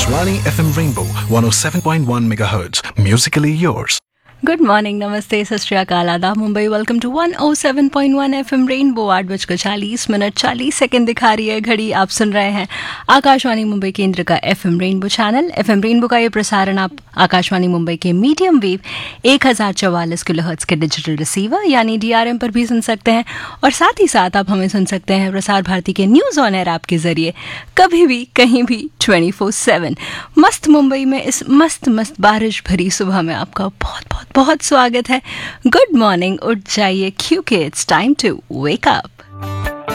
Akashvani FM Rainbow 107.1 MHz. Musically yours. Good morning, नमस्ते, सत श्री अकाल, आदाब, Mumbai. Welcome to 107.1 FM rainbow. 8:40 40 second दिखा रही है घड़ी। आप सुन रहे हैं आकाशवाणी मुंबई केंद्र का FM rainbow channel. FM rainbow का ये प्रसारण आप आकाशवाणी मुंबई के मीडियम वेव 1044 किलोहर्ट्ज के डिजिटल रिसीवर यानी DRM पर भी सुन सकते हैं, और साथ ही साथ आप हमें सुन सकते हैं प्रसार भारती के न्यूज ऑन एयर ऐप के जरिए, कभी भी कहीं भी 24/7। मस्त मुंबई में इस मस्त मस्त बारिश भरी सुबह में आपका बहुत बहुत बहुत स्वागत है। गुड मॉर्निंग, उठ जाइए क्योंकि it's time to wake up.